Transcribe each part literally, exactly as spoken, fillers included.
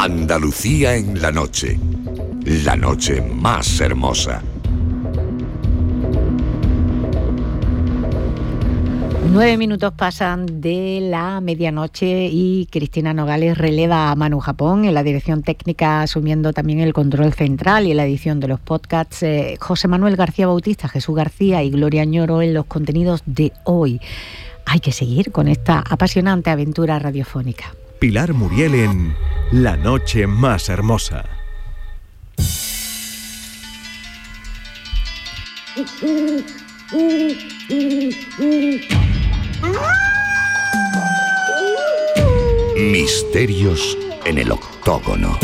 Andalucía en la noche. La noche más hermosa. Nueve minutos pasan de la medianoche y Cristina Nogales releva a Manu Japón en la dirección técnica, asumiendo también el control central y la edición de los podcasts. Eh, José Manuel García Bautista, Jesús García y Gloria Ñoro en los contenidos de hoy. Hay que seguir con esta apasionante aventura radiofónica. Pilar Muriel en La noche más hermosa. Misterios en el octógono.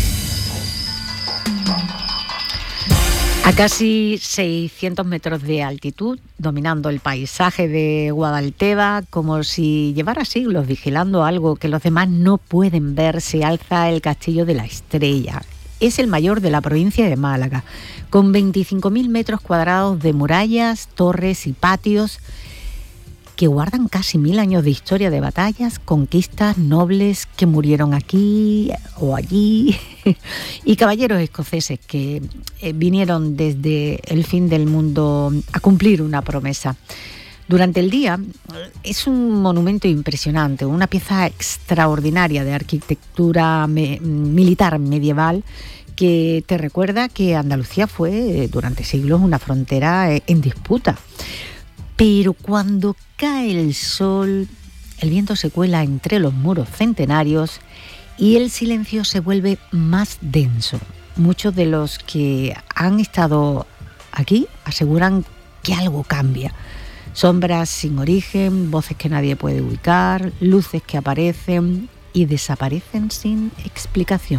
A casi seiscientos metros de altitud, dominando el paisaje de Guadalteba, como si llevara siglos vigilando algo que los demás no pueden ver, se alza el Castillo de la Estrella. Es el mayor de la provincia de Málaga, con veinticinco mil metros cuadrados de murallas, torres y patios que guardan casi mil años de historia de batallas, conquistas, nobles que murieron aquí o allí y caballeros escoceses que eh, vinieron desde el fin del mundo a cumplir una promesa. Durante el día es un monumento impresionante, una pieza extraordinaria de arquitectura me- militar medieval que te recuerda que Andalucía fue durante siglos una frontera eh, en disputa. Pero cuando cae el sol, el viento se cuela entre los muros centenarios y el silencio se vuelve más denso. Muchos de los que han estado aquí aseguran que algo cambia. Sombras sin origen, voces que nadie puede ubicar, luces que aparecen y desaparecen sin explicación.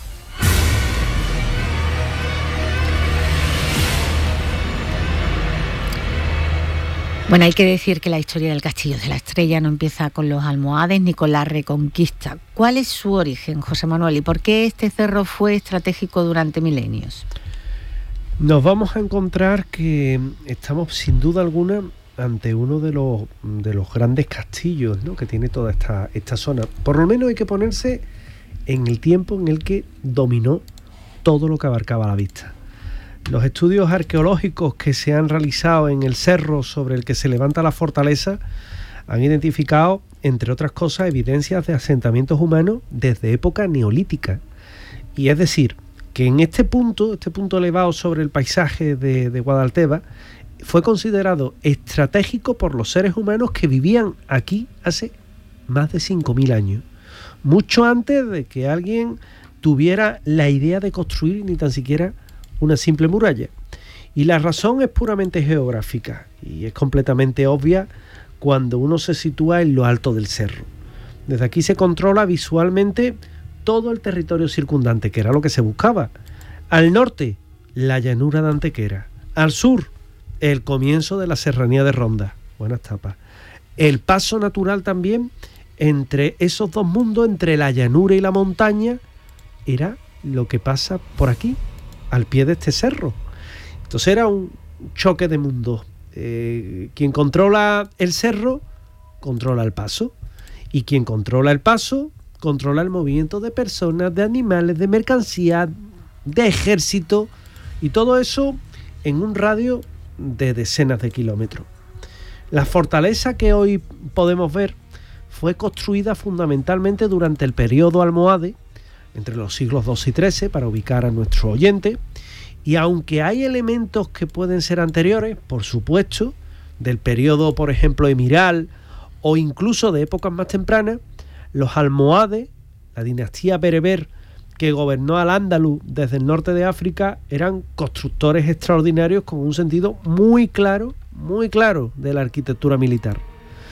Bueno, hay que decir que la historia del Castillo de la Estrella no empieza con los almohades ni con la Reconquista. ¿Cuál es su origen, José Manuel, y por qué este cerro fue estratégico durante milenios? Nos vamos a encontrar que estamos sin duda alguna ante uno de los, de los grandes castillos, ¿no?, que tiene toda esta, esta zona. Por lo menos hay que ponerse en el tiempo en el que dominó todo lo que abarcaba la vista. Los estudios arqueológicos que se han realizado en el cerro sobre el que se levanta la fortaleza han identificado, entre otras cosas, evidencias de asentamientos humanos desde época neolítica. Y es decir, que en este punto, este punto elevado sobre el paisaje de, de Guadalteba, fue considerado estratégico por los seres humanos que vivían aquí hace más de cinco mil años. Mucho antes de que alguien tuviera la idea de construir ni tan siquiera una simple muralla. Y la razón es puramente geográfica y es completamente obvia cuando uno se sitúa en lo alto del cerro. Desde aquí se controla visualmente todo el territorio circundante, que era lo que se buscaba. Al norte, la llanura de Antequera. Al sur, el comienzo de la serranía de Ronda. Buenas tapas. El paso natural también entre esos dos mundos, entre la llanura y la montaña, era lo que pasa por aquí, al pie de este cerro. Entonces era un choque de mundos. Eh, quien controla el cerro, controla el paso. Y quien controla el paso, controla el movimiento de personas, de animales, de mercancía, de ejército. Y todo eso en un radio de decenas de kilómetros. La fortaleza que hoy podemos ver fue construida fundamentalmente durante el periodo almohade, entre los siglos doce y trece, para ubicar a nuestro oyente, y aunque hay elementos que pueden ser anteriores, por supuesto, del periodo, por ejemplo, emiral, o incluso de épocas más tempranas, los almohades, la dinastía bereber que gobernó al Andaluz desde el norte de África, eran constructores extraordinarios con un sentido muy claro, muy claro de la arquitectura militar.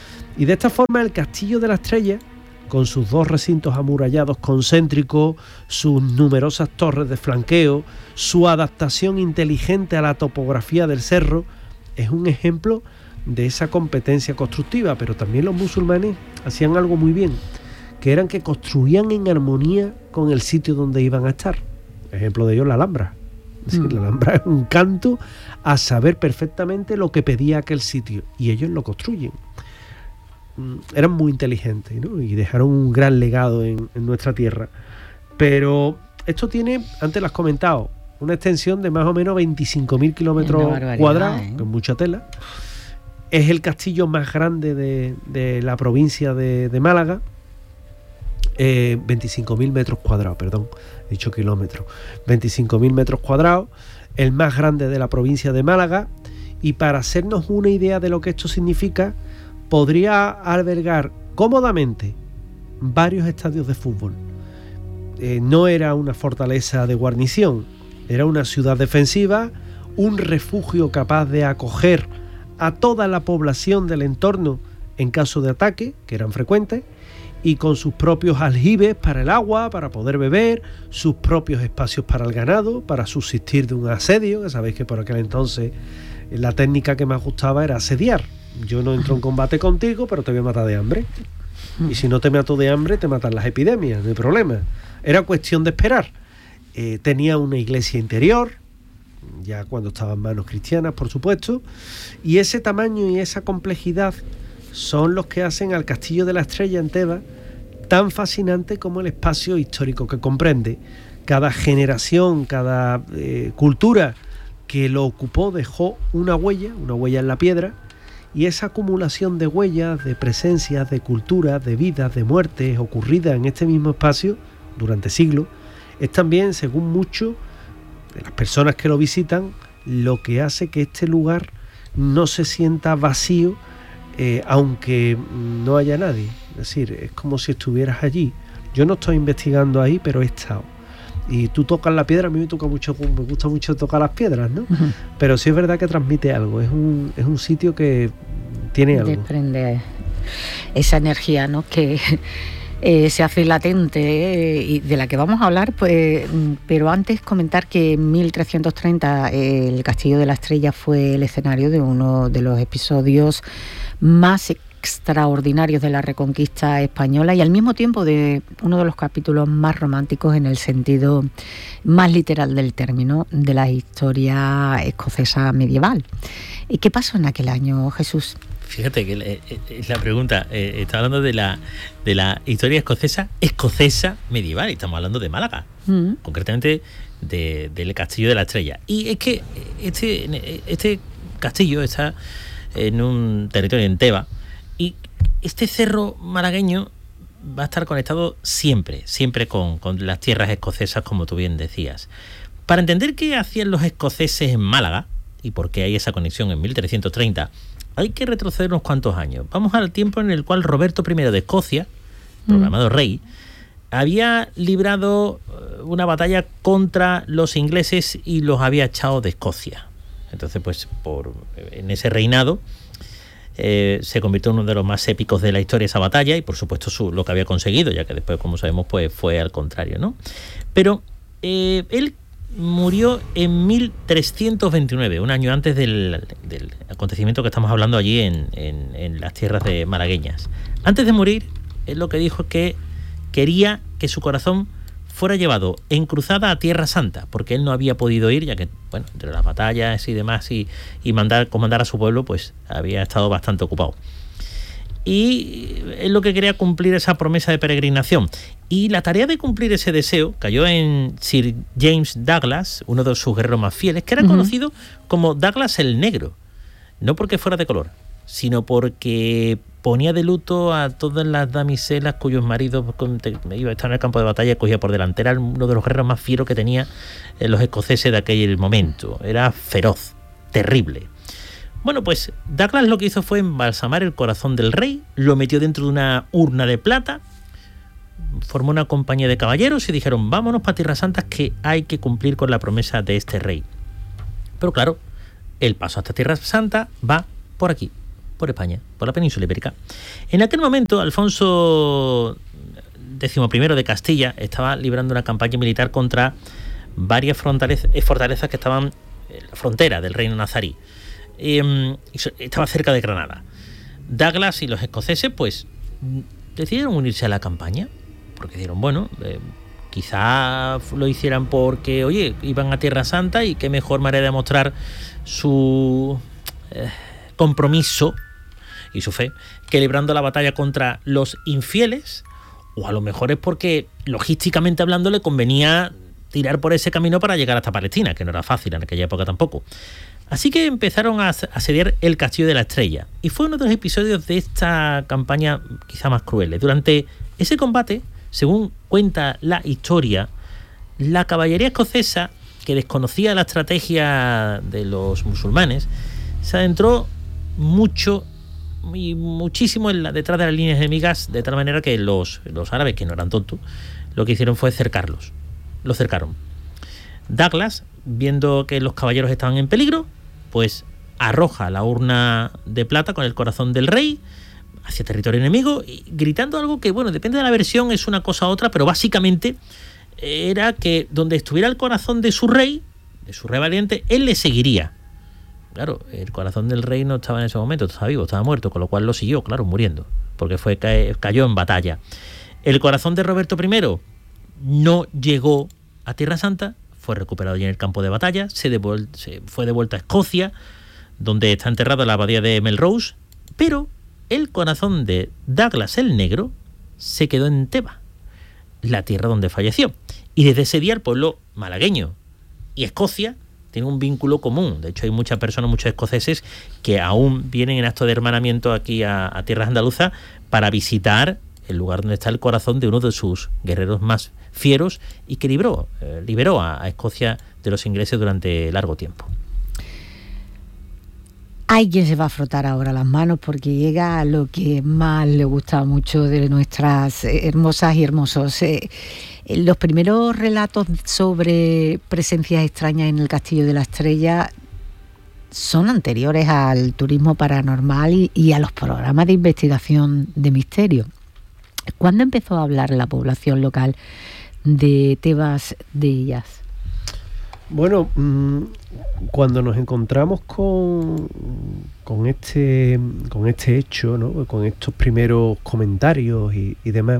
Y de esta forma el Castillo de la Estrella, con sus dos recintos amurallados concéntricos, sus numerosas torres de flanqueo, su adaptación inteligente a la topografía del cerro, es un ejemplo de esa competencia constructiva. Pero también los musulmanes hacían algo muy bien, que eran que construían en armonía con el sitio donde iban a estar. Ejemplo de ello, la Alhambra. Es decir, la Alhambra es un canto a saber perfectamente lo que pedía aquel sitio, y ellos lo construyen. Eran muy inteligentes, ¿no?, y dejaron un gran legado en, en nuestra tierra. Pero esto tiene, antes lo has comentado, una extensión de más o menos veinticinco mil kilómetros cuadrados, ¿eh? Con mucha tela. Es el castillo más grande de, de la provincia de, de Málaga. Eh, veinticinco mil metros cuadrados, perdón, he dicho kilómetros. veinticinco mil metros cuadrados, el más grande de la provincia de Málaga. Y para hacernos una idea de lo que esto significa, podría albergar cómodamente varios estadios de fútbol. Eh, no era una fortaleza de guarnición, era una ciudad defensiva, un refugio capaz de acoger a toda la población del entorno en caso de ataque, que eran frecuentes, y con sus propios aljibes para el agua, para poder beber, sus propios espacios para el ganado, para subsistir de un asedio, que sabéis que por aquel entonces la técnica que más gustaba era asediar. Yo no entro en combate contigo, pero te voy a matar de hambre. Y si no te mato de hambre, te matan las epidemias, no hay problema. Era cuestión de esperar. Eh, tenía una iglesia interior, ya cuando estaban manos cristianas, por supuesto, y ese tamaño y esa complejidad son los que hacen al Castillo de la Estrella en Tebas tan fascinante como el espacio histórico que comprende. Cada generación, cada eh, cultura que lo ocupó dejó una huella, una huella en la piedra, y esa acumulación de huellas, de presencias, de culturas, de vidas, de muertes ocurridas en este mismo espacio durante siglos, es también, según muchos de las personas que lo visitan, lo que hace que este lugar no se sienta vacío, eh, aunque no haya nadie. Es decir, es como si estuvieras allí. Yo no estoy investigando ahí, pero he estado. Y tú tocas la piedra, a mí me toca mucho, me gusta mucho tocar las piedras, ¿no? Uh-huh. Pero sí es verdad que transmite algo, es un, es un sitio que tiene algo. Desprende esa energía, ¿no? Que eh, se hace latente, eh, y de la que vamos a hablar, pues, pero antes comentar que en mil trescientos treinta eh, el Castillo de la Estrella fue el escenario de uno de los episodios más extraordinarios de la Reconquista española y al mismo tiempo de uno de los capítulos más románticos en el sentido más literal del término de la historia escocesa medieval. ¿Y qué pasó en aquel año, Jesús? Fíjate que es la pregunta, eh, está hablando de la de la historia escocesa escocesa medieval, y estamos hablando de Málaga, mm. concretamente de, del Castillo de la Estrella. Y es que este, este castillo está en un territorio en Tebas, y este cerro malagueño va a estar conectado siempre, siempre con, con las tierras escocesas, como tú bien decías. Para entender qué hacían los escoceses en Málaga y por qué hay esa conexión en mil trescientos treinta, hay que retroceder unos cuantos años. Vamos al tiempo en el cual Roberto primero de Escocia, proclamado mm. rey, había librado una batalla contra los ingleses y los había echado de Escocia. Entonces, pues, por en ese reinado eh, se convirtió en uno de los más épicos de la historia esa batalla, y por supuesto su, lo que había conseguido, ya que después, como sabemos, pues fue al contrario, ¿no? Pero eh, él murió en mil trescientos veintinueve, un año antes del, del acontecimiento que estamos hablando allí en, en, en las tierras de malagueñas. Antes de morir, él lo que dijo es que quería que su corazón fuera llevado en cruzada a Tierra Santa, porque él no había podido ir, ya que, bueno, entre las batallas y demás, y, y mandar, comandar a su pueblo, pues había estado bastante ocupado. Y él lo que quería cumplir esa promesa de peregrinación. Y la tarea de cumplir ese deseo cayó en Sir James Douglas, uno de sus guerreros más fieles, que era uh-huh. conocido como Douglas el Negro. No porque fuera de color, sino porque ponía de luto a todas las damiselas cuyos maridos iba a estar en el campo de batalla y cogía por delantera. Era uno de los guerreros más fieros que tenía los escoceses de aquel momento. Era feroz, terrible. Bueno, pues Douglas lo que hizo fue embalsamar el corazón del rey, lo metió dentro de una urna de plata, formó una compañía de caballeros y dijeron: vámonos para Tierra Santa, que hay que cumplir con la promesa de este rey. Pero claro, el paso hasta Tierra Santa va por aquí, por España, por la península ibérica. En aquel momento, Alfonso decimoprimero de Castilla estaba librando una campaña militar contra varias fortalezas que estaban en la frontera del reino nazarí. Eh, estaba cerca de Granada. Douglas y los escoceses pues decidieron unirse a la campaña, porque dijeron, bueno, eh, quizá lo hicieran porque, oye, iban a Tierra Santa y qué mejor manera de mostrar su eh, compromiso y su fe que librando la batalla contra los infieles o a lo mejor es porque logísticamente hablando le convenía tirar por ese camino para llegar hasta Palestina, que no era fácil en aquella época tampoco. Así que empezaron a asediar el Castillo de la Estrella, y fue uno de los episodios de esta campaña quizá más crueles. Durante ese combate, según cuenta la historia, la caballería escocesa, que desconocía la estrategia de los musulmanes, se adentró mucho y muchísimo en la, detrás de las líneas enemigas, de tal manera que los, los árabes, que no eran tontos, lo que hicieron fue cercarlos. Los cercaron. Douglas, viendo que los caballeros estaban en peligro, pues arroja la urna de plata con el corazón del rey hacia territorio enemigo, y gritando algo que, bueno, depende de la versión, es una cosa u otra, pero básicamente era que donde estuviera el corazón de su rey, de su rey valiente, él le seguiría. Claro, el corazón del rey no estaba en ese momento, estaba vivo, estaba muerto, con lo cual lo siguió, claro, muriendo, porque fue cayó en batalla. El corazón de Roberto primero no llegó a Tierra Santa, fue recuperado ya en el campo de batalla, se, devuel- se fue de vuelta a Escocia, donde está enterrada la abadía de Melrose, pero el corazón de Douglas el Negro se quedó en Teba, la tierra donde falleció. Y desde ese día el pueblo malagueño y Escocia tienen un vínculo común. De hecho, hay muchas personas, muchos escoceses, que aún vienen en acto de hermanamiento aquí a, a tierras andaluzas para visitar el lugar donde está el corazón de uno de sus guerreros más fieros y que libró, eh, liberó a, a Escocia de los ingleses durante largo tiempo. Hay quien se va a frotar ahora las manos porque llega a lo que más le gusta mucho de nuestras hermosas y hermosos. Eh, los primeros relatos sobre presencias extrañas en el Castillo de la Estrella son anteriores al turismo paranormal y, y a los programas de investigación de misterio. ¿Cuándo empezó a hablar la población local de Tebas de ellas? Bueno, cuando nos encontramos con, con, este, con este hecho, ¿no? Con estos primeros comentarios y, y demás,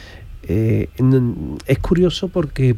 eh, es curioso porque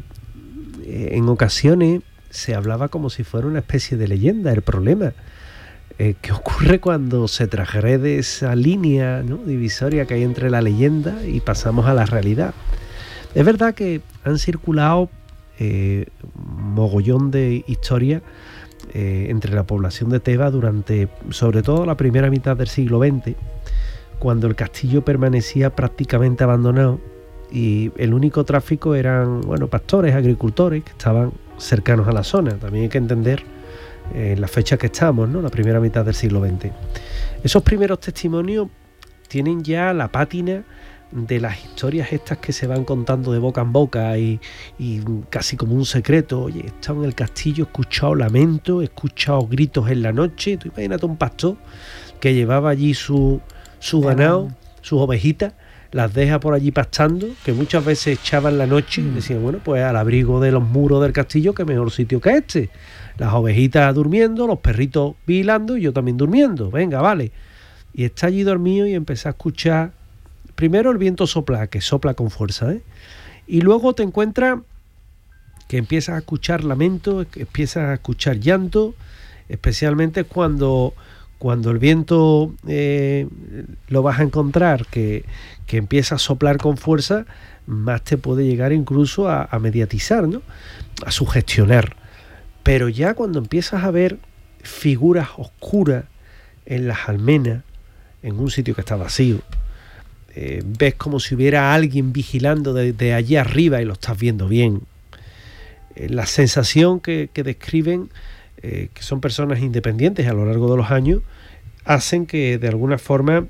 en ocasiones se hablaba como si fuera una especie de leyenda. El problema, eh, ¿qué ocurre cuando se transgrede esa línea, ¿no?, divisoria que hay entre la leyenda y pasamos a la realidad? Es verdad que han circulado Eh, mogollón de historia eh, entre la población de Tebas durante, sobre todo, la primera mitad del siglo veinte, cuando el castillo permanecía prácticamente abandonado y el único tráfico eran, bueno, pastores, agricultores que estaban cercanos a la zona. También hay que entender eh, la fecha que estamos, ¿no?, la primera mitad del siglo veinte. Esos primeros testimonios tienen ya la pátina de las historias estas que se van contando de boca en boca y, y casi como un secreto. Oye, he estado en el castillo, he escuchado lamentos, he escuchado gritos en la noche. Tú imagínate un pastor que llevaba allí su, su ganado, sus ovejitas, las deja por allí pastando, que muchas veces echaban la noche y decían, bueno, pues al abrigo de los muros del castillo, qué mejor sitio que este. Las ovejitas durmiendo, los perritos vigilando y yo también durmiendo. Venga, vale. Y está allí dormido y empecé a escuchar. Primero el viento sopla, que sopla con fuerza, ¿eh? Y luego te encuentras que empiezas a escuchar lamento, que empiezas a escuchar llanto, especialmente cuando, cuando el viento eh, lo vas a encontrar, que, que empieza a soplar con fuerza, más te puede llegar incluso a, a mediatizar, ¿no?, a sugestionar. Pero ya cuando empiezas a ver figuras oscuras en las almenas, en un sitio que está vacío, Eh, ves como si hubiera alguien vigilando de, de allí arriba y lo estás viendo bien. Eh, la sensación que, que describen, eh, que son personas independientes a lo largo de los años, hacen que de alguna forma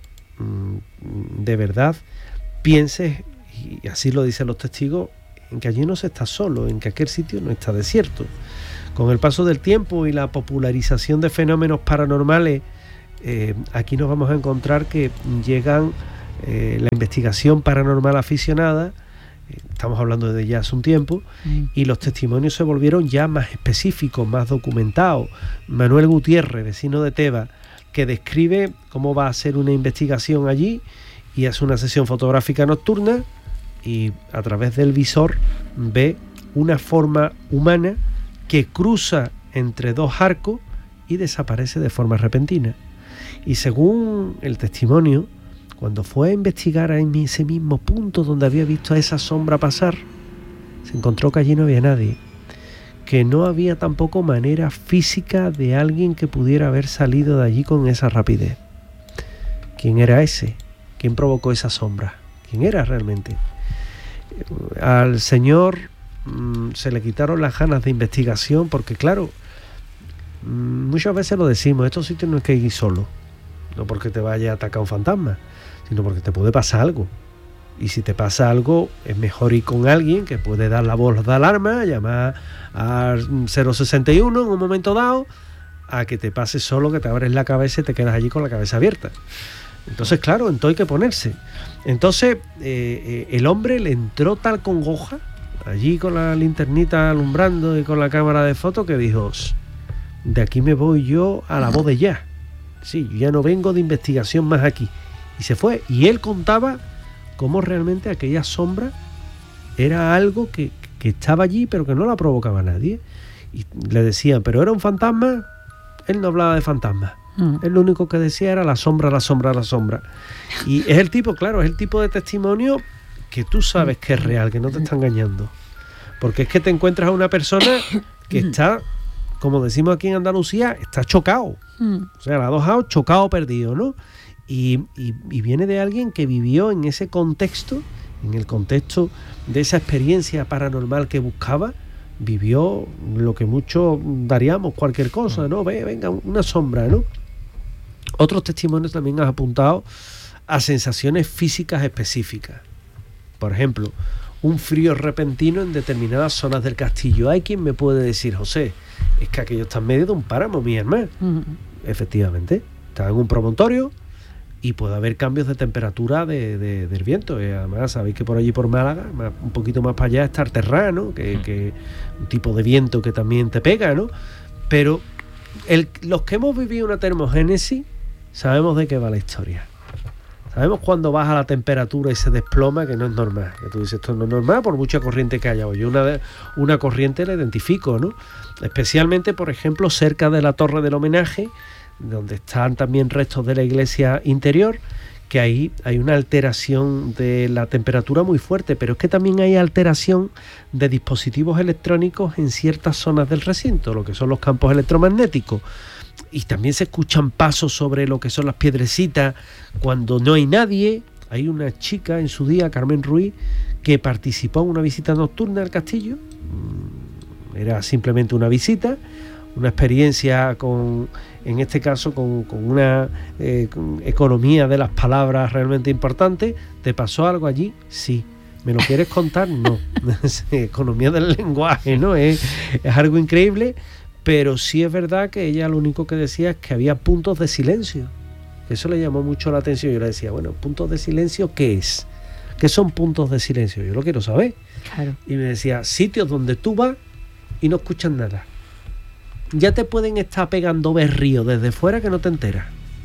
mmm, de verdad pienses, y así lo dicen los testigos, en que allí no se está solo, en que aquel sitio no está desierto. Con el paso del tiempo y la popularización de fenómenos paranormales, eh, aquí nos vamos a encontrar que llegan Eh, la investigación paranormal aficionada, eh, estamos hablando de ya hace un tiempo, mm. y los testimonios se volvieron ya más específicos, más documentados. Manuel Gutiérrez, vecino de Tebas, que describe cómo va a hacer una investigación allí y hace una sesión fotográfica nocturna y a través del visor ve una forma humana que cruza entre dos arcos y desaparece de forma repentina. Y según el testimonio, cuando fue a investigar en ese mismo punto donde había visto a esa sombra pasar, se encontró que allí no había nadie, que no había tampoco manera física de alguien que pudiera haber salido de allí con esa rapidez. ¿Quién era ese? ¿Quién provocó esa sombra? ¿Quién era realmente? Al señor mmm, se le quitaron las ganas de investigación porque, claro, mmm, muchas veces lo decimos, estos sitios no es que ir solo, no porque te vaya a atacar un fantasma, sino porque te puede pasar algo. Y si te pasa algo, es mejor ir con alguien que puede dar la voz de alarma, llamar al cero sesenta y uno en un momento dado, a que te pase solo, que te abres la cabeza y te quedas allí con la cabeza abierta. Entonces, claro, entonces hay que ponerse. Entonces, eh, eh, el hombre le entró tal congoja, allí con la linternita alumbrando y con la cámara de fotos, que dijo, de aquí me voy yo a la voz de ya. Sí, yo ya no vengo de investigación más aquí. Y se fue. Y él contaba cómo realmente aquella sombra era algo que, que estaba allí, pero que no la provocaba nadie. Y le decían, ¿pero era un fantasma? Él no hablaba de fantasmas. Mm. Él lo único que decía era la sombra, la sombra, la sombra. Y es el tipo, claro, es el tipo de testimonio que tú sabes que es real, que no te está engañando. Porque es que te encuentras a una persona que está, como decimos aquí en Andalucía, está chocado. Mm. O sea, la ha dejado chocado, perdido, ¿no? Y, y, y viene de alguien que vivió en ese contexto, en el contexto de esa experiencia paranormal que buscaba, vivió lo que muchos daríamos, cualquier cosa, ¿no? Ve, venga, una sombra, ¿no? Otros testimonios también han apuntado a sensaciones físicas específicas. Por ejemplo, un frío repentino en determinadas zonas del castillo. Hay quien me puede decir, José, es que aquello está en medio de un páramo, mi hermano. Uh-huh. Efectivamente, está en un promontorio y puede haber cambios de temperatura de, de, del viento. Y además, sabéis que por allí, por Málaga, más, un poquito más para allá está el terrano, que, uh-huh. que un tipo de viento que también te pega, ¿no? Pero el, los que hemos vivido una termogénesis sabemos de qué va la historia. Sabemos cuando baja la temperatura y se desploma, que no es normal. Que tú dices, esto no es normal por mucha corriente que haya. Yo una, una corriente la identifico, ¿no? Especialmente, por ejemplo, cerca de la Torre del Homenaje, donde están también restos de la iglesia interior, que ahí hay una alteración de la temperatura muy fuerte, pero es que también hay alteración de dispositivos electrónicos en ciertas zonas del recinto, lo que son los campos electromagnéticos. Y también se escuchan pasos sobre lo que son las piedrecitas cuando no hay nadie. Hay una chica en su día, Carmen Ruiz, que participó en una visita nocturna al castillo. Era simplemente una visita, una experiencia con, en este caso, con, con una eh, con economía de las palabras realmente importante. ¿Te pasó algo allí? Sí. ¿Me lo quieres contar? No. Economía del lenguaje, ¿no? Es, es algo increíble. Pero sí es verdad que ella lo único que decía es que había puntos de silencio. Eso le llamó mucho la atención. Yo le decía, bueno, ¿puntos de silencio qué es? ¿Qué son puntos de silencio? Yo lo quiero saber. Claro. Y me decía, sitios donde tú vas y no escuchas nada. Ya te pueden estar pegando berríos desde fuera que no te enteras.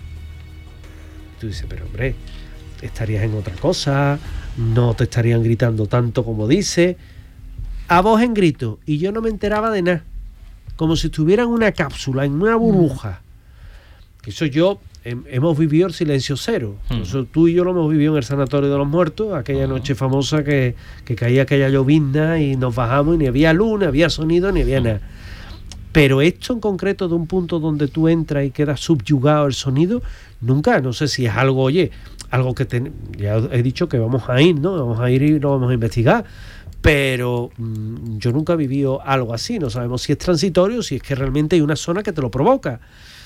Y tú dices, pero hombre, estarías en otra cosa, no te estarían gritando tanto como dice. A voz en grito. Y yo no me enteraba de nada. Como si estuvieran en una cápsula, en una burbuja. Mm. Eso yo, he, hemos vivido el silencio cero. Mm. Eso tú y yo lo hemos vivido en el Sanatorio de los Muertos, aquella mm. noche famosa que, que caía aquella llovizna y nos bajamos y ni había luz, ni había sonido, ni había mm. nada. Pero esto en concreto de un punto donde tú entras y quedas subyugado el sonido, nunca, no sé si es algo, oye, algo que ten, ya he dicho que vamos a ir, ¿no? Vamos a ir y lo vamos a investigar. Pero mmm, yo nunca he vivido algo así. No sabemos si es transitorio, si es que realmente hay una zona que te lo provoca.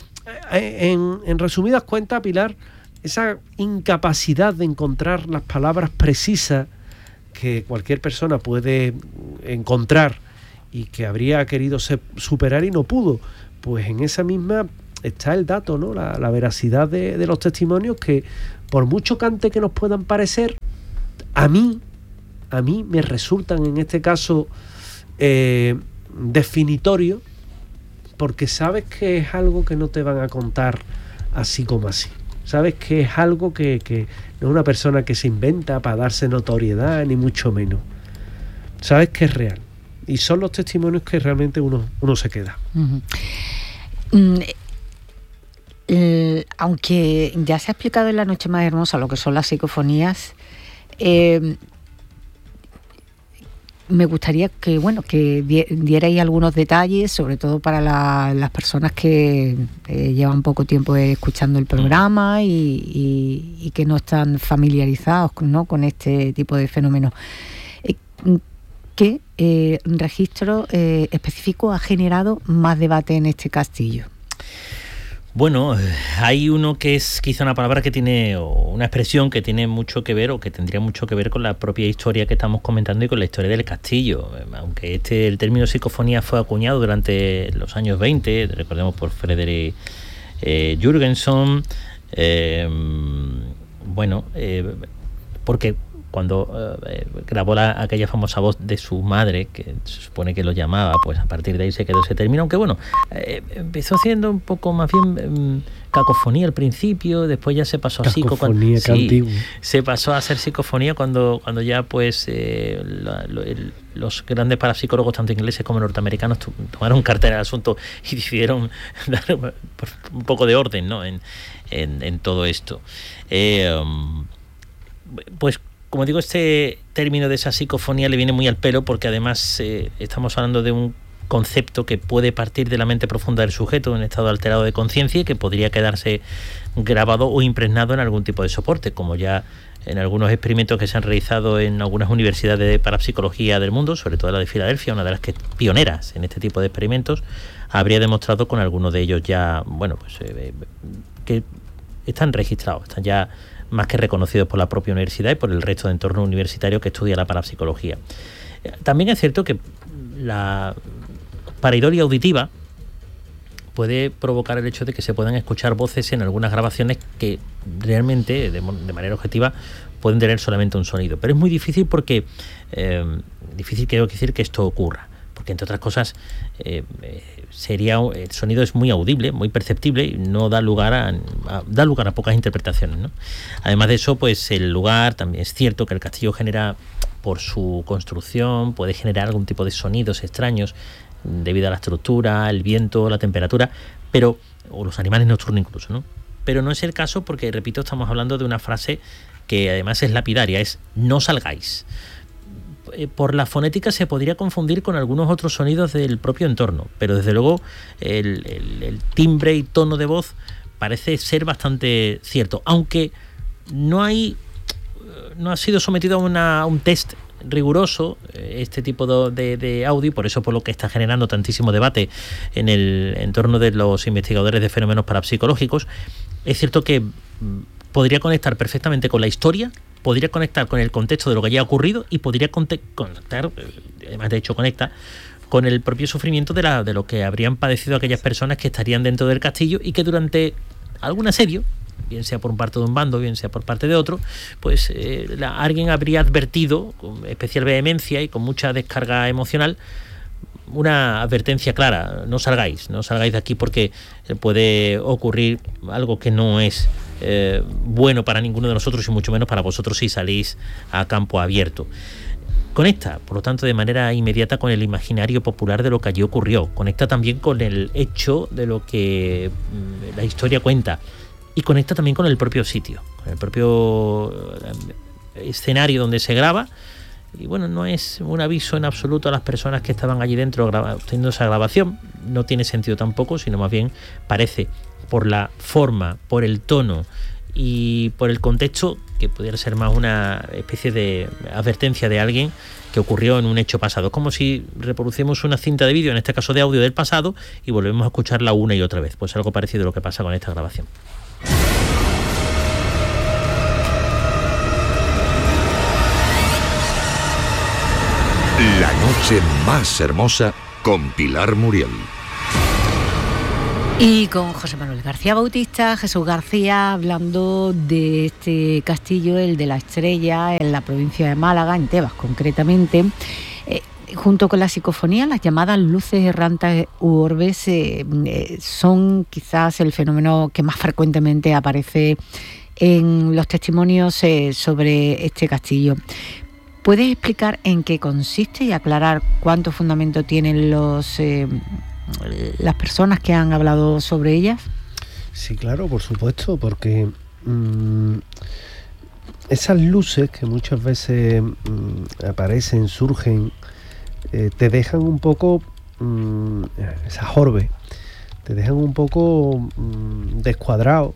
En, en resumidas cuentas, Pilar, esa incapacidad de encontrar las palabras precisas que cualquier persona puede encontrar y que habría querido ser, superar y no pudo, pues en esa misma está el dato, ¿no? La, la veracidad de, de los testimonios que, por mucho cante que nos puedan parecer, a mí a mí me resultan en este caso eh, definitorios, porque sabes que es algo que no te van a contar así como así. Sabes que es algo que, que no es una persona que se inventa para darse notoriedad, ni mucho menos. Sabes que es real. Y son los testimonios que realmente uno, uno se queda. Uh-huh. Mm, eh, aunque ya se ha explicado en La noche más hermosa lo que son las psicofonías, eh, me gustaría que, bueno, que dierais algunos detalles, sobre todo para la, las personas que eh, llevan poco tiempo escuchando el programa y, y, y que no están familiarizados, ¿no?, con este tipo de fenómenos. Eh, ¿Qué eh, registro eh, específico ha generado más debate en este castillo? Bueno, hay uno que es quizá una palabra que tiene, o una expresión que tiene mucho que ver, o que tendría mucho que ver con la propia historia que estamos comentando y con la historia del castillo. Aunque este el término psicofonía fue acuñado durante los años veinte, recordemos por Frederick eh, Jürgenson, eh, bueno, eh, porque cuando eh, grabó la, aquella famosa voz de su madre, que se supone que lo llamaba, pues a partir de ahí se quedó ese término, aunque bueno, eh, empezó siendo un poco más bien eh, cacofonía al principio, después ya se pasó a psicofonía, sí, se pasó a ser psicofonía cuando, cuando ya pues eh, la, lo, el, los grandes parapsicólogos, tanto ingleses como norteamericanos, tomaron cartera del asunto y decidieron dar un poco de orden, ¿no?, en, en, en todo esto. Eh, um, pues como digo, este término de esa psicofonía le viene muy al pelo porque además eh, estamos hablando de un concepto que puede partir de la mente profunda del sujeto en estado alterado de conciencia y que podría quedarse grabado o impregnado en algún tipo de soporte, como ya en algunos experimentos que se han realizado en algunas universidades de parapsicología del mundo, sobre todo la de Filadelfia, una de las que pioneras en este tipo de experimentos, habría demostrado con algunos de ellos ya, bueno, pues eh, que están registrados, están ya más que reconocidos por la propia universidad y por el resto de entorno universitario que estudia la parapsicología. También es cierto que la pareidolia auditiva puede provocar el hecho de que se puedan escuchar voces en algunas grabaciones que realmente, de, de manera objetiva, pueden tener solamente un sonido. Pero es muy difícil porque, eh, difícil quiero decir que esto ocurra, porque entre otras cosas eh, sería el sonido es muy audible, muy perceptible y no da lugar a, a da lugar a pocas interpretaciones, ¿no? Además de eso, pues el lugar, también es cierto que el castillo genera, por su construcción, puede generar algún tipo de sonidos extraños debido a la estructura, el viento, la temperatura, pero o los animales nocturnos incluso, ¿no? Pero no es el caso porque, repito, estamos hablando de una frase que además es lapidaria, es no salgáis. Por la fonética se podría confundir con algunos otros sonidos del propio entorno, pero desde luego el, el, el timbre y tono de voz parece ser bastante cierto, aunque no hay no ha sido sometido a, una, a un test riguroso este tipo de, de audio, por eso por lo que está generando tantísimo debate en el entorno de los investigadores de fenómenos parapsicológicos. Es cierto que podría conectar perfectamente con la historia, podría conectar con el contexto de lo que haya ocurrido y podría conectar, además de hecho conecta, con el propio sufrimiento de, la, de lo que habrían padecido aquellas personas que estarían dentro del castillo y que durante algún asedio, bien sea por parte de un bando, bien sea por parte de otro, pues eh, la, alguien habría advertido con especial vehemencia y con mucha descarga emocional una advertencia clara: no salgáis, no salgáis de aquí porque puede ocurrir algo que no es eh, bueno para ninguno de nosotros y mucho menos para vosotros si salís a campo abierto. Conecta, por lo tanto, de manera inmediata con el imaginario popular de lo que allí ocurrió. Conecta también con el hecho de lo que mmm, la historia cuenta. Y conecta también con el propio sitio, con el propio escenario donde se graba. Y bueno, no es un aviso en absoluto a las personas que estaban allí dentro teniendo esa grabación. No tiene sentido tampoco, sino más bien parece, por la forma, por el tono y por el contexto, que pudiera ser más una especie de advertencia de alguien que ocurrió en un hecho pasado. Es como si reproducimos una cinta de vídeo, en este caso de audio del pasado, y volvemos a escucharla una y otra vez. Pues algo parecido a lo que pasa con esta grabación. La noche más hermosa con Pilar Muriel. Y con José Manuel García Bautista, Jesús García, hablando de este castillo, el de la Estrella, en la provincia de Málaga, en Tebas concretamente. Eh, junto con la psicofonía, las llamadas luces errantes u orbes eh, eh, son quizás el fenómeno que más frecuentemente aparece en los testimonios eh, sobre este castillo. ¿Puedes explicar en qué consiste y aclarar cuánto fundamento tienen los... Eh, las personas que han hablado sobre ellas? Sí, claro, por supuesto, porque mmm, esas luces que muchas veces mmm, aparecen, surgen, eh, te dejan un poco, mmm, esas orbes, te dejan un poco mmm, descuadrado,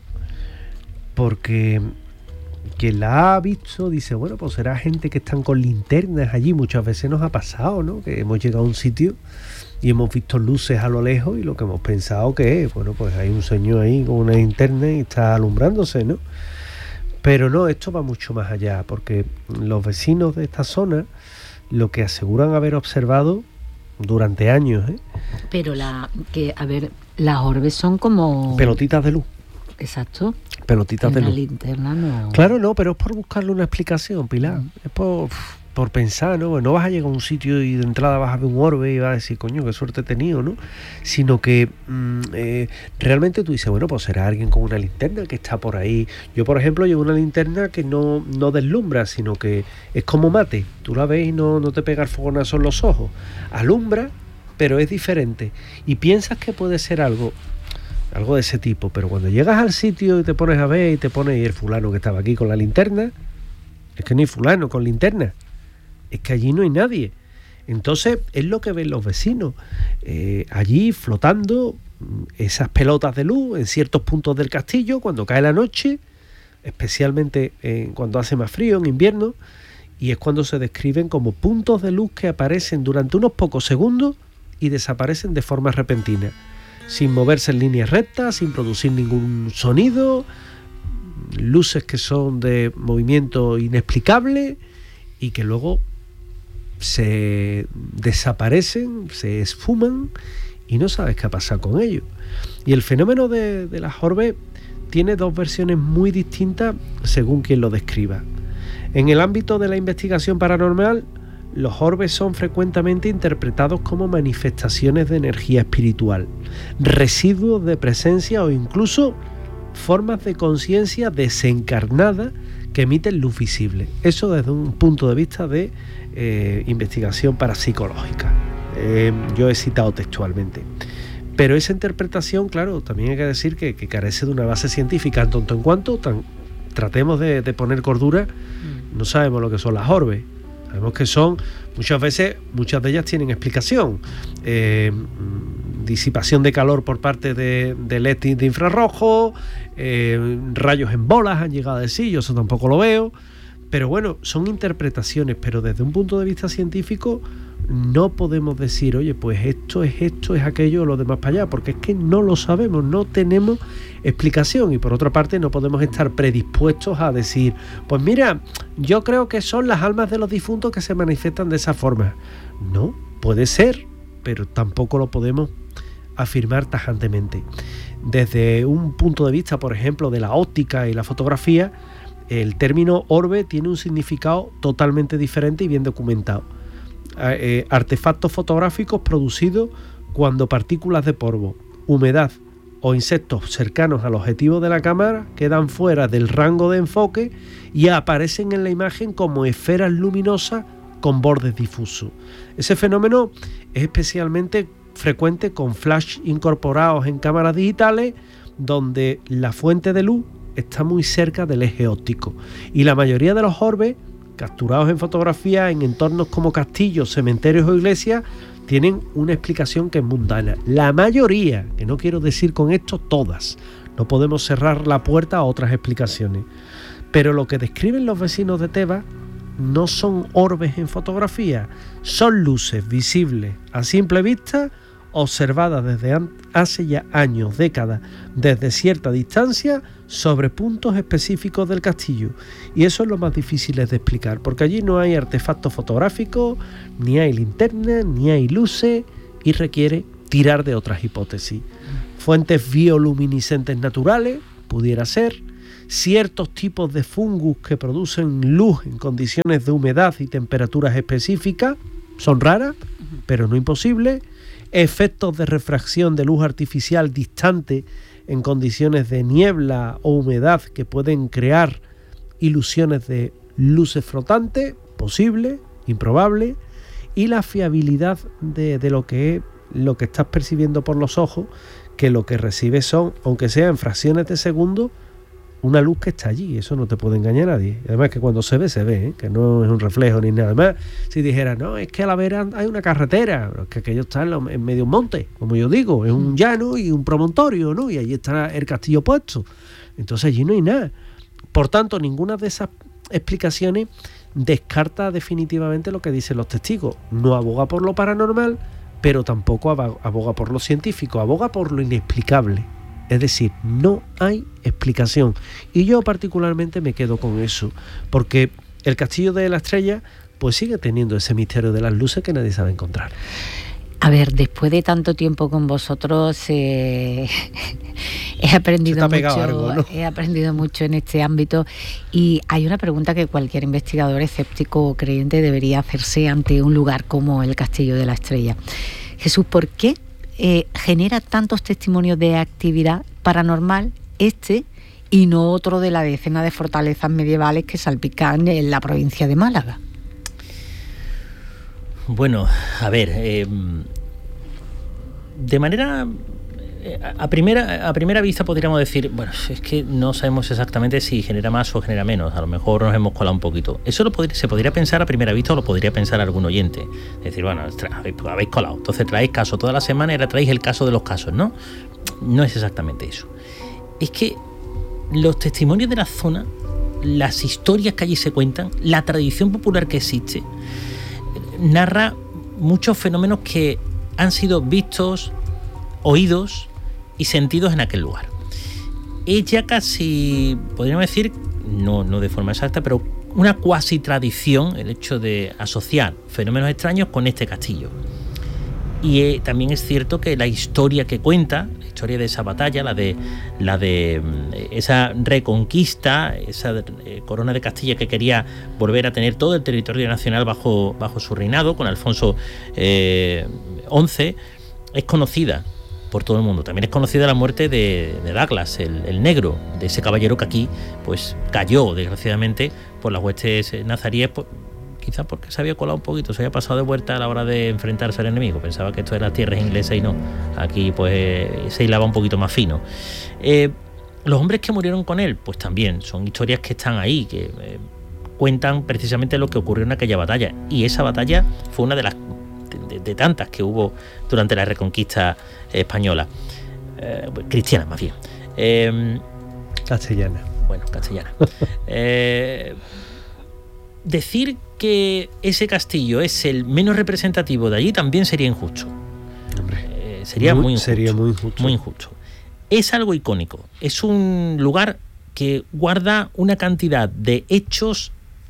porque quien la ha visto dice, bueno, pues será gente que están con linternas allí. Muchas veces nos ha pasado, ¿no? Que hemos llegado a un sitio y hemos visto luces a lo lejos y lo que hemos pensado que es, bueno, pues hay un señor ahí con una linterna y está alumbrándose, ¿no? Pero no, esto va mucho más allá, porque los vecinos de esta zona lo que aseguran haber observado durante años, ¿eh? Pero la que, a ver, las orbes son como... pelotitas de luz. Exacto. Pelotitas en de la luz. linterna no... Claro, no, pero es por buscarle una explicación, Pilar. Mm. Es por, por pensar, ¿no? No vas a llegar a un sitio y de entrada vas a ver un orbe y vas a decir, coño, qué suerte he tenido, ¿no? Sino que mmm, eh, realmente tú dices, bueno, pues será alguien con una linterna que está por ahí. Yo, por ejemplo, llevo una linterna que no, no deslumbra, sino que es como mate. Tú la ves y no, no te pega el fogonazo en los ojos. Alumbra, pero es diferente. Y piensas que puede ser algo... algo de ese tipo, pero cuando llegas al sitio y te pones a ver y te pones y el fulano que estaba aquí con la linterna, es que no hay fulano con linterna, es que allí no hay nadie. Entonces es lo que ven los vecinos, eh, allí flotando esas pelotas de luz en ciertos puntos del castillo cuando cae la noche, especialmente eh, cuando hace más frío en invierno, y es cuando se describen como puntos de luz que aparecen durante unos pocos segundos y desaparecen de forma repentina, sin moverse en líneas rectas, sin producir ningún sonido, luces que son de movimiento inexplicable y que luego se desaparecen, se esfuman y no sabes qué ha pasado con ellos. Y el fenómeno de, de las orbes tiene dos versiones muy distintas según quien lo describa. En el ámbito de la investigación paranormal, los orbes son frecuentemente interpretados como manifestaciones de energía espiritual, residuos de presencia o incluso formas de conciencia desencarnada que emiten luz visible. Eso desde un punto de vista de eh, investigación parapsicológica. Eh, yo he citado textualmente. Pero esa interpretación, claro, también hay que decir que, que carece de una base científica, en tanto en cuanto tan, tratemos de, de poner cordura, no sabemos lo que son las orbes. Sabemos que son, muchas veces, muchas de ellas tienen explicación. Eh, disipación de calor por parte de, de L E D de infrarrojo, eh, rayos en bolas han llegado a decir, yo eso tampoco lo veo. Pero bueno, son interpretaciones, pero desde un punto de vista científico no podemos decir, oye, pues esto es esto, es aquello, lo demás para allá, porque es que no lo sabemos, no tenemos explicación. Y por otra parte no podemos estar predispuestos a decir, pues mira, yo creo que son las almas de los difuntos que se manifiestan de esa forma. No, puede ser, pero tampoco lo podemos afirmar tajantemente. Desde un punto de vista, por ejemplo, de la óptica y la fotografía, el término orbe tiene un significado totalmente diferente y bien documentado. Eh, artefactos fotográficos producidos cuando partículas de polvo, humedad o insectos cercanos al objetivo de la cámara quedan fuera del rango de enfoque y aparecen en la imagen como esferas luminosas con bordes difusos. Ese fenómeno es especialmente frecuente con flash incorporados en cámaras digitales donde la fuente de luz está muy cerca del eje óptico, y la mayoría de los orbes capturados en fotografía en entornos como castillos, cementerios o iglesias tienen una explicación que es mundana. La mayoría, que no quiero decir con esto todas, no podemos cerrar la puerta a otras explicaciones, pero lo que describen los vecinos de Tebas no son orbes en fotografía, son luces visibles a simple vista, observadas desde hace ya años, décadas, desde cierta distancia, sobre puntos específicos del castillo. Y eso es lo más difícil de explicar, porque allí no hay artefactos fotográficos, ni hay linternas, ni hay luces, y requiere tirar de otras hipótesis. Fuentes bioluminiscentes naturales, pudiera ser, ciertos tipos de fungus que producen luz en condiciones de humedad y temperaturas específicas, son raras, pero no imposibles, efectos de refracción de luz artificial distante en condiciones de niebla o humedad que pueden crear ilusiones de luces flotantes, posible, improbable, y la fiabilidad de, de lo que es lo que estás percibiendo por los ojos, que lo que recibes son, aunque sea en fracciones de segundo, una luz que está allí. Eso no te puede engañar a nadie. Además que cuando se ve, se ve, ¿eh? Que no es un reflejo ni nada. Además, si dijera, no, es que a la vera hay una carretera, pero es que aquello está en, lo, en medio de un monte, como yo digo, es un llano y un promontorio, ¿no? Y allí está el castillo puesto. Entonces allí no hay nada. Por tanto, ninguna de esas explicaciones descarta definitivamente lo que dicen los testigos. No aboga por lo paranormal, pero tampoco aboga por lo científico, aboga por lo inexplicable. Es decir, no hay explicación. Y yo particularmente me quedo con eso, porque el Castillo de la Estrella pues sigue teniendo ese misterio de las luces que nadie sabe encontrar. A ver, después de tanto tiempo con vosotros, eh, he aprendido mucho, algo, ¿no? he aprendido mucho en este ámbito, y hay una pregunta que cualquier investigador escéptico o creyente debería hacerse ante un lugar como el Castillo de la Estrella. Jesús, ¿por qué eh, genera tantos testimonios de actividad paranormal este y no otro de la decena de fortalezas medievales que salpican en la provincia de Málaga? Bueno, a ver, eh, de manera a primera a primera vista podríamos decir, bueno, es que no sabemos exactamente si genera más o genera menos, a lo mejor nos hemos colado un poquito. Eso lo podría, se podría pensar a primera vista o lo podría pensar algún oyente. Es decir, bueno, habéis, habéis colado, entonces traéis casos toda la semana y ahora traéis el caso de los casos, ¿no? No es exactamente eso. Es que los testimonios de la zona, las historias que allí se cuentan, la tradición popular que existe, narra muchos fenómenos que han sido vistos, oídos y sentidos en aquel lugar. Es ya casi, podríamos decir, no, no de forma exacta, pero una cuasi tradición el hecho de asociar fenómenos extraños con este castillo. Y eh, también es cierto que la historia que cuenta, la historia de esa batalla, la de la de eh, esa reconquista, esa eh, corona de Castilla que quería volver a tener todo el territorio nacional bajo, bajo su reinado, con Alfonso eh, once, es conocida por todo el mundo. También es conocida la muerte de, de Douglas, el, el negro, de ese caballero que aquí pues cayó, desgraciadamente, por las huestes nazaríes, pues, quizás porque se había colado un poquito, se había pasado de vuelta a la hora de enfrentarse al enemigo. Pensaba que esto era tierras inglesas y no. Aquí pues se hilaba un poquito más fino. Eh, los hombres que murieron con él, pues también son historias que están ahí, que eh, cuentan precisamente lo que ocurrió en aquella batalla. Y esa batalla fue una de las de, de tantas que hubo durante la Reconquista española. Eh, cristiana, más bien. Eh, castellana. Bueno, castellana. eh, decir que ese castillo es el menos representativo de allí también sería injusto. Hombre, eh, sería, muy, muy injusto, sería muy injusto. Muy injusto. Es algo icónico. Es un lugar que guarda una cantidad de hechos.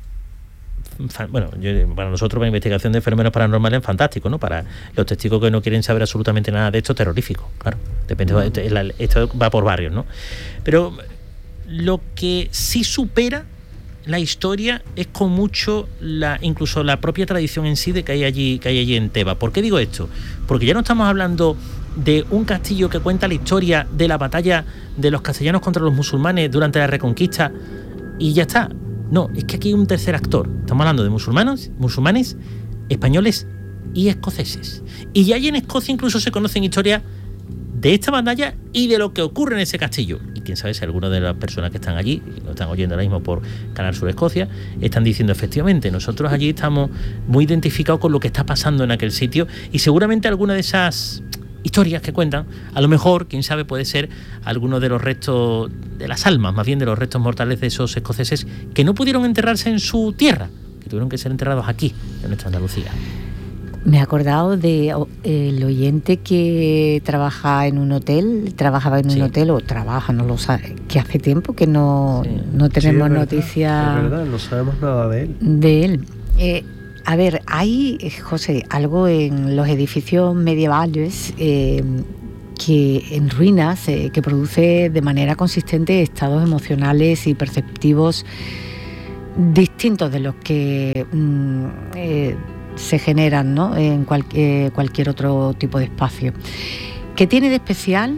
Bueno, yo, para nosotros la investigación de fenómenos paranormales es fantástico, ¿no? Para los testigos que no quieren saber absolutamente nada de esto, terrorífico, claro. Depende, mm. esto va por barrios, ¿no? Pero lo que sí supera la historia es con mucho la incluso la propia tradición en sí de que hay allí que hay allí en Tebas. ¿Por qué digo esto? Porque ya no estamos hablando de un castillo que cuenta la historia de la batalla de los castellanos contra los musulmanes durante la Reconquista y ya está. No, es que aquí hay un tercer actor. Estamos hablando de musulmanes, musulmanes, españoles y escoceses. Y ya allí en Escocia incluso se conocen historias de esta batalla y de lo que ocurre en ese castillo. Y quién sabe si algunas de las personas que están allí, y lo están oyendo ahora mismo por Canal Sur Escocia, están diciendo efectivamente, nosotros allí estamos muy identificados con lo que está pasando en aquel sitio, y seguramente alguna de esas historias que cuentan, a lo mejor, quién sabe, puede ser alguno de los restos de las almas, más bien de los restos mortales de esos escoceses que no pudieron enterrarse en su tierra, que tuvieron que ser enterrados aquí, en nuestra Andalucía. Me he acordado de oh, el oyente que trabaja en un hotel, trabajaba en un sí. hotel o trabaja, no lo sabe, que hace tiempo que no, sí. no tenemos sí, noticias. Es verdad, no sabemos nada de él. De él. Eh, a ver, hay, José, algo en los edificios medievales eh, que en ruinas eh, que produce de manera consistente estados emocionales y perceptivos distintos de los que mm, eh, se generan, ¿no? en cual, eh, cualquier otro tipo de espacio. ¿Qué tiene de especial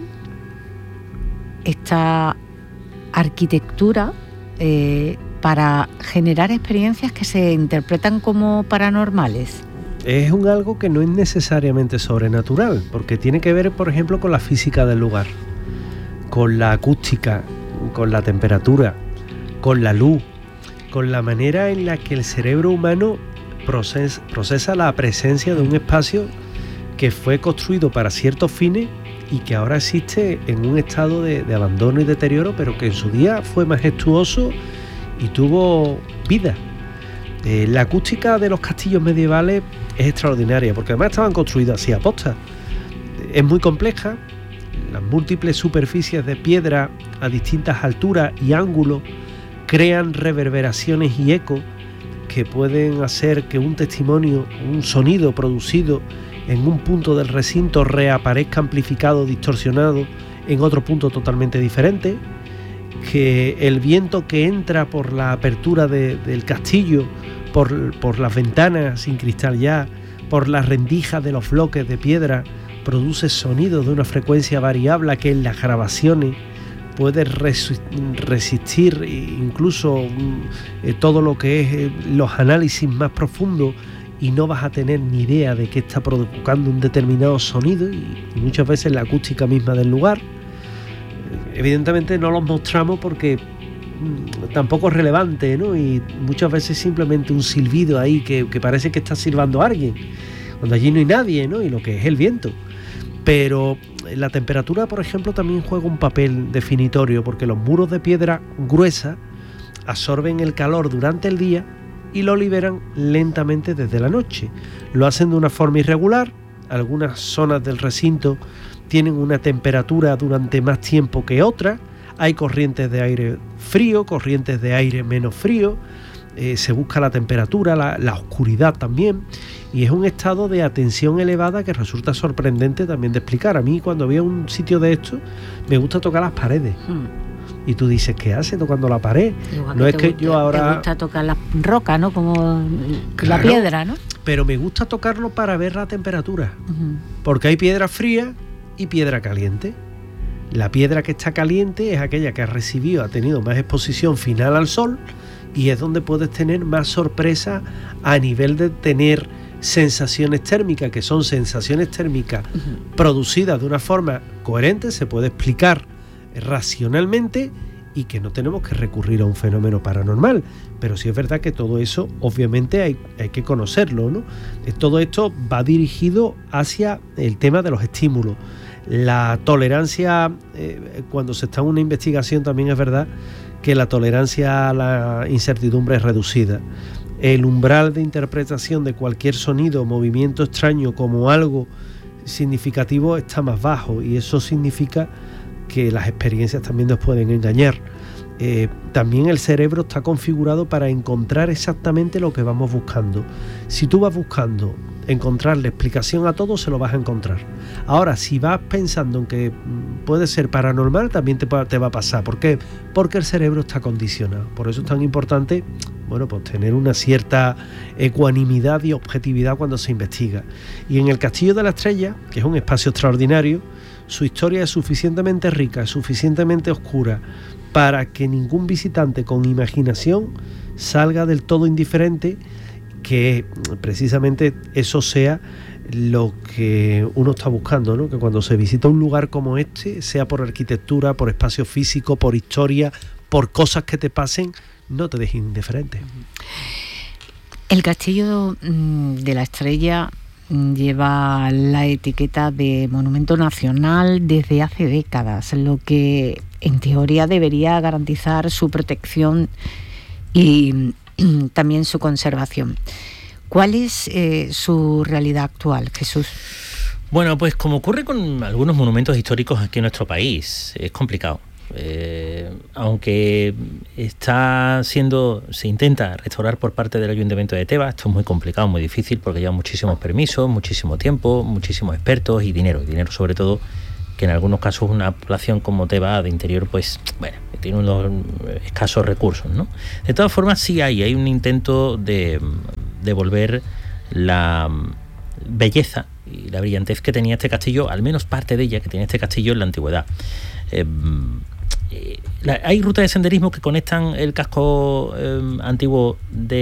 esta arquitectura eh, para generar experiencias que se interpretan como paranormales? es un algo que no es necesariamente sobrenatural, porque tiene que ver, por ejemplo, con la física del lugar, con la acústica, con la temperatura, con la luz, con la manera en la que el cerebro humano procesa, procesa la presencia de un espacio que fue construido para ciertos fines y que ahora existe en un estado de, de abandono y deterioro, pero que en su día fue majestuoso y tuvo vida. Eh, la acústica de los castillos medievales es extraordinaria, porque además estaban construidos así a posta. Es muy compleja, las múltiples superficies de piedra a distintas alturas y ángulos crean reverberaciones y ecos que pueden hacer que un testimonio, un sonido producido en un punto del recinto reaparezca amplificado, distorsionado en otro punto totalmente diferente, que el viento que entra por la apertura de, del castillo, por, por las ventanas sin cristal ya, por las rendijas de los bloques de piedra, produce sonidos de una frecuencia variable que en las grabaciones puede resistir incluso eh, todo lo que es eh, los análisis más profundos, y no vas a tener ni idea de qué está provocando un determinado sonido, y, y muchas veces la acústica misma del lugar. Evidentemente no los mostramos porque mmm, tampoco es relevante, ¿no? Y muchas veces simplemente un silbido ahí que, que parece que está silbando a alguien, cuando allí no hay nadie, ¿no? Y lo que es el viento. Pero la temperatura, por ejemplo, también juega un papel definitorio, porque los muros de piedra gruesa absorben el calor durante el día y lo liberan lentamente desde la noche. Lo hacen de una forma irregular. Algunas zonas del recinto tienen una temperatura durante más tiempo que otras. Hay corrientes de aire frío, corrientes de aire menos frío. Eh, se busca la temperatura, la, la oscuridad también. Y es un estado de atención elevada que resulta sorprendente también de explicar. A mí, cuando voy a un sitio de esto, me gusta tocar las paredes. Hmm. Y tú dices, ¿qué hace tocando la pared? Igual no que es que gusta, yo ahora... Te gusta tocar la roca, ¿no? Como claro, la piedra, ¿no? Pero me gusta tocarlo para ver la temperatura. Uh-huh. Porque hay piedra fría y piedra caliente. La piedra que está caliente es aquella que ha recibido, ha tenido más exposición final al sol, y es donde puedes tener más sorpresa a nivel de tener sensaciones térmicas, que son sensaciones térmicas uh-huh. producidas de una forma coherente, se puede explicar racionalmente, y que no tenemos que recurrir a un fenómeno paranormal. Pero sí es verdad que todo eso obviamente hay, hay que conocerlo, ¿no? Todo esto va dirigido hacia el tema de los estímulos. La tolerancia, eh, cuando se está en una investigación, también es verdad que la tolerancia a la incertidumbre es reducida. El umbral de interpretación de cualquier sonido o movimiento extraño como algo significativo está más bajo, y eso significa que las experiencias también nos pueden engañar. Eh, también el cerebro está configurado para encontrar exactamente lo que vamos buscando. Si tú vas buscando encontrarle explicación a todo, se lo vas a encontrar. Ahora, si vas pensando en que puede ser paranormal, también te, te va a pasar. ¿Por qué? Porque el cerebro está condicionado. Por eso es tan importante, bueno, pues tener una cierta ecuanimidad y objetividad cuando se investiga. Y en el Castillo de la Estrella, que es un espacio extraordinario, su historia es suficientemente rica, es suficientemente oscura para que ningún visitante con imaginación salga del todo indiferente, que precisamente eso sea lo que uno está buscando, ¿no? Que cuando se visita un lugar como este, sea por arquitectura, por espacio físico, por historia, por cosas que te pasen, no te dejen indiferente. El Castillo de la Estrella lleva la etiqueta de Monumento Nacional desde hace décadas, lo que en teoría debería garantizar su protección y también su conservación. ¿Cuál es eh, su realidad actual, Jesús? Bueno, pues como ocurre con algunos monumentos históricos aquí en nuestro país, es complicado. Eh, aunque está siendo, se intenta restaurar por parte del Ayuntamiento de Tebas, esto es muy complicado, muy difícil, porque lleva muchísimos permisos, muchísimo tiempo, muchísimos expertos y dinero, y dinero sobre todo, que en algunos casos una población como Tebas de interior, pues bueno, tiene unos escasos recursos, ¿no? De todas formas, sí hay, hay un intento de devolver la belleza y la brillantez que tenía este castillo, al menos parte de ella que tenía este castillo en la antigüedad. Eh, eh, la, hay rutas de senderismo que conectan el casco eh, antiguo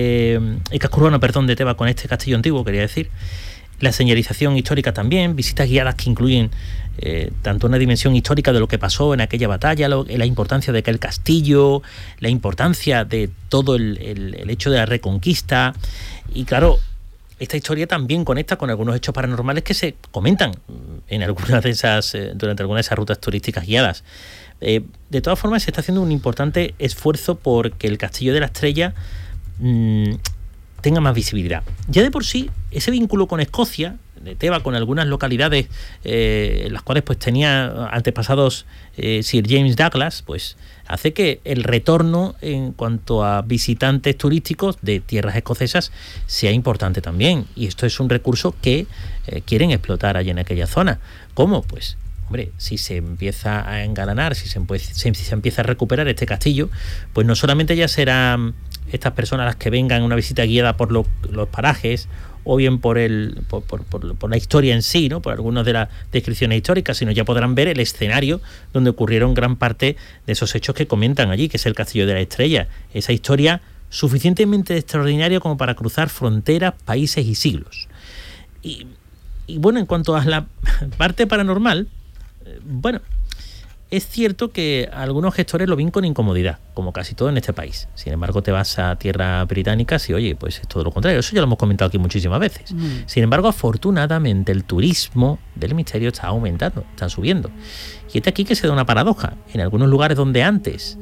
de el casco urbano, perdón, de Tebas con este castillo antiguo, quería decir. La señalización histórica también, visitas guiadas que incluyen eh, tanto una dimensión histórica de lo que pasó en aquella batalla, lo, la importancia de aquel castillo, la importancia de todo el, el, el hecho de la reconquista. Y claro, esta historia también conecta con algunos hechos paranormales que se comentan en algunas de esas, eh, durante algunas de esas rutas turísticas guiadas. Eh, de todas formas, se está haciendo un importante esfuerzo porque el Castillo de la Estrella mmm, tenga más visibilidad. Ya de por sí, ese vínculo con Escocia, de Tebas, con algunas localidades eh, las cuales pues tenía antepasados eh, Sir James Douglas, pues hace que el retorno en cuanto a visitantes turísticos de tierras escocesas sea importante también. Y esto es un recurso que eh, quieren explotar allí en aquella zona. ¿Cómo? Pues hombre, si se empieza a engalanar, si se, si se empieza a recuperar este castillo, pues no solamente ya serán estas personas las que vengan en una visita guiada por lo, los parajes, o bien por el por, por, por, por la historia en sí, ¿no? Por algunas de las descripciones históricas, sino ya podrán ver el escenario donde ocurrieron gran parte de esos hechos que comentan allí, que es el Castillo de la Estrella. Esa historia suficientemente extraordinaria como para cruzar fronteras, países y siglos. Y, y bueno, en cuanto a la parte paranormal, eh, bueno, es cierto que algunos gestores lo ven con incomodidad, como casi todo en este país. Sin embargo, te vas a tierra británica y oye, pues es todo lo contrario. Eso ya lo hemos comentado aquí muchísimas veces. Mm. Sin embargo, afortunadamente, el turismo del misterio está aumentando, está subiendo. Y es aquí que se da una paradoja. En algunos lugares donde antes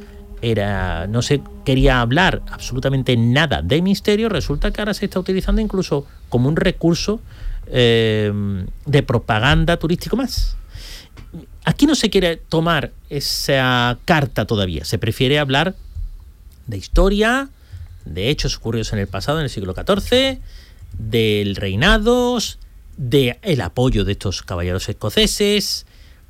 era no se quería hablar absolutamente nada de misterio, resulta que ahora se está utilizando incluso como un recurso eh, de propaganda turístico más. Aquí no se quiere tomar esa carta todavía, se prefiere hablar de historia, de hechos ocurridos en el pasado, en el siglo catorce, del reinados, del apoyo de estos caballeros escoceses,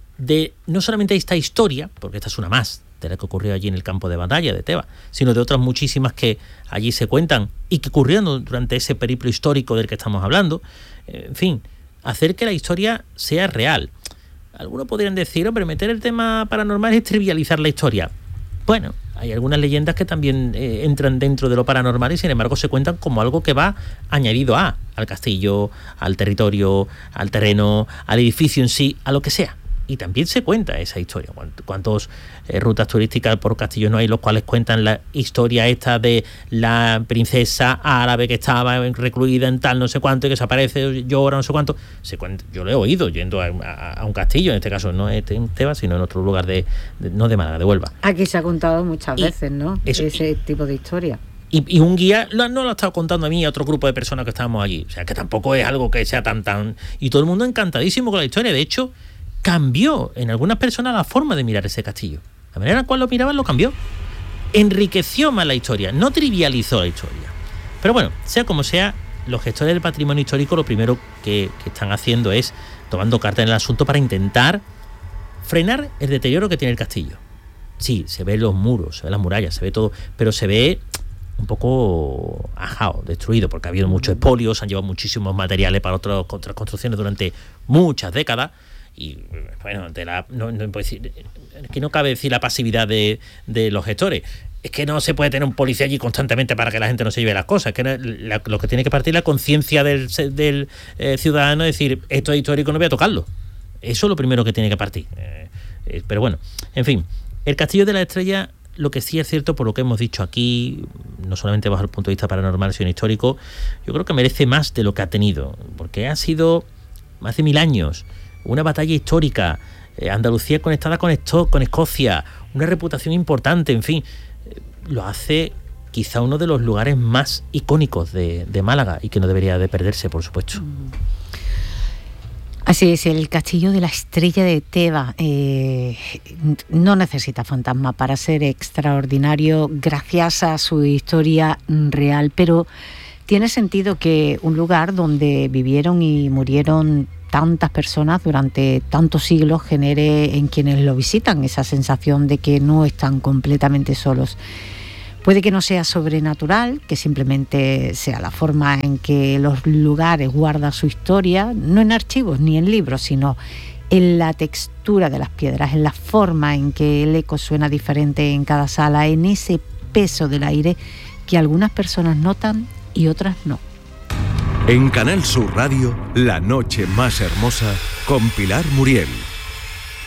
de no solamente esta historia, porque esta es una más de la que ocurrió allí en el campo de batalla de Tebas, sino de otras muchísimas que allí se cuentan y que ocurrieron durante ese periplo histórico del que estamos hablando. En fin, hacer que la historia sea real. Algunos podrían decir, hombre, meter el tema paranormal es trivializar la historia. Bueno, hay algunas leyendas que también eh, entran dentro de lo paranormal y sin embargo se cuentan como algo que va añadido a, al castillo, al territorio, al terreno, al edificio en sí, a lo que sea. Y también se cuenta esa historia. ¿Cuántas eh, rutas turísticas por castillos no hay los cuales cuentan la historia esta de la princesa árabe que estaba recluida en tal no sé cuánto y que se aparece, llora, no sé cuánto? Se cuenta, yo lo he oído yendo a, a, a un castillo, en este caso no en Tebas, sino en otro lugar de, de no de Málaga, de Huelva. Aquí se ha contado muchas y veces, ¿no? Eso, ese y, tipo de historia. Y, y un guía lo, no lo ha estado contando a mí y a otro grupo de personas que estábamos allí. O sea, que tampoco es algo que sea tan tan... Y todo el mundo encantadísimo con la historia. De hecho, cambió en algunas personas la forma de mirar ese castillo. La manera en la cual lo miraban lo cambió. Enriqueció más la historia, no trivializó la historia. Pero bueno, sea como sea, los gestores del patrimonio histórico lo primero que, que están haciendo es tomando carta en el asunto para intentar frenar el deterioro que tiene el castillo. Sí, se ven los muros, se ven las murallas, se ve todo, pero se ve un poco ajado, destruido, porque ha habido muchos expolios, han llevado muchísimos materiales para otras, otras construcciones durante muchas décadas. Y bueno, de la, no, no puedo decir, que no cabe decir la pasividad de, de los gestores. Es que no se puede tener un policía allí constantemente para que la gente no se lleve las cosas. Que la, lo que tiene que partir la conciencia del, del eh, ciudadano es decir, esto es histórico, no voy a tocarlo. Eso es lo primero que tiene que partir. Eh, eh, pero bueno, en fin, el Castillo de la Estrella, lo que sí es cierto, por lo que hemos dicho aquí, no solamente bajo el punto de vista paranormal, sino histórico, yo creo que merece más de lo que ha tenido, porque ha sido más de mil años una batalla histórica, eh, Andalucía conectada con, esto, con Escocia, una reputación importante, en fin, eh, lo hace quizá uno de los lugares más icónicos de, de Málaga y que no debería de perderse, por supuesto. Así es, el Castillo de la Estrella de Tebas eh, no necesita fantasma para ser extraordinario gracias a su historia real, pero tiene sentido que un lugar donde vivieron y murieron tantas personas durante tantos siglos genere en quienes lo visitan esa sensación de que no están completamente solos. Puede que no sea sobrenatural, que simplemente sea la forma en que los lugares guardan su historia, no en archivos ni en libros, sino en la textura de las piedras, en la forma en que el eco suena diferente en cada sala, en ese peso del aire que algunas personas notan y otras no. En Canal Sur Radio, La Noche Más Hermosa, con Pilar Muriel.